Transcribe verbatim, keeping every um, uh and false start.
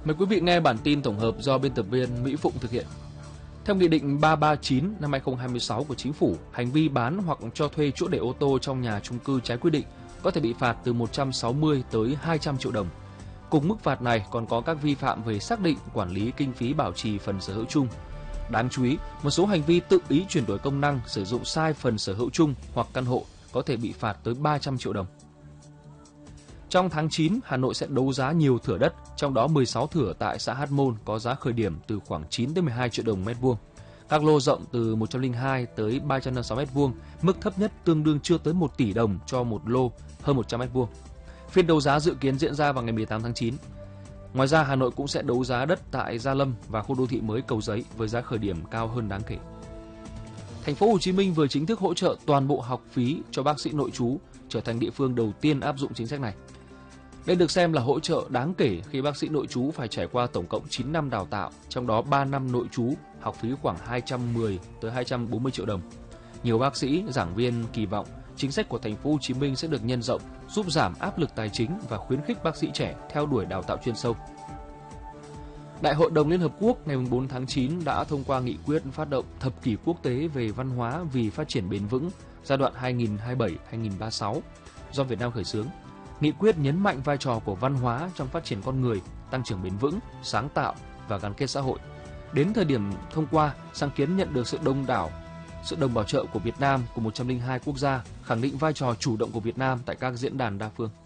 Mời quý vị nghe bản tin tổng hợp do biên tập viên Mỹ Phụng thực hiện. Theo Nghị định ba trăm ba mươi chín năm hai nghìn không trăm hai mươi sáu của Chính phủ, hành vi bán hoặc cho thuê chỗ để ô tô trong nhà chung cư trái quy định có thể bị phạt từ một trăm sáu mươi tới hai trăm triệu đồng. Cùng mức phạt này còn có các vi phạm về xác định, quản lý kinh phí bảo trì phần sở hữu chung. Đáng chú ý, một số hành vi tự ý chuyển đổi công năng, sử dụng sai phần sở hữu chung hoặc căn hộ có thể bị phạt tới ba trăm triệu đồng. Trong tháng chín, Hà Nội sẽ đấu giá nhiều thửa đất, trong đó mười sáu thửa tại xã Hát Môn có giá khởi điểm từ khoảng chín tới mười hai triệu đồng mét vuông. Các lô rộng từ một trăm lẻ hai tới ba trăm năm mươi sáu mét vuông, mức thấp nhất tương đương chưa tới một tỷ đồng cho một lô hơn một trăm mét vuông. Phiên đấu giá dự kiến diễn ra vào ngày mười tám tháng chín. Ngoài ra, Hà Nội cũng sẽ đấu giá đất tại Gia Lâm và khu đô thị mới Cầu Giấy với giá khởi điểm cao hơn đáng kể. Thành phố Hồ Chí Minh vừa chính thức hỗ trợ toàn bộ học phí cho bác sĩ nội trú, trở thành địa phương đầu tiên áp dụng chính sách này. Đây được xem là hỗ trợ đáng kể khi bác sĩ nội trú phải trải qua tổng cộng chín năm đào tạo, trong đó ba năm nội trú, học phí khoảng hai trăm mười tới hai trăm bốn mươi triệu đồng. Nhiều bác sĩ, giảng viên kỳ vọng chính sách của Thành phố Hồ Chí Minh sẽ được nhân rộng, giúp giảm áp lực tài chính và khuyến khích bác sĩ trẻ theo đuổi đào tạo chuyên sâu. Đại hội đồng Liên Hợp Quốc ngày bốn tháng chín đã thông qua nghị quyết phát động thập kỷ quốc tế về văn hóa vì phát triển bền vững giai đoạn hai nghìn không trăm hai mươi bảy đến hai nghìn không trăm ba mươi sáu do Việt Nam khởi xướng. Nghị quyết nhấn mạnh vai trò của văn hóa trong phát triển con người, tăng trưởng bền vững, sáng tạo và gắn kết xã hội. Đến thời điểm thông qua, sáng kiến nhận được sự đông đảo, sự đồng bảo trợ của Việt Nam của một trăm lẻ hai quốc gia, khẳng định vai trò chủ động của Việt Nam tại các diễn đàn đa phương.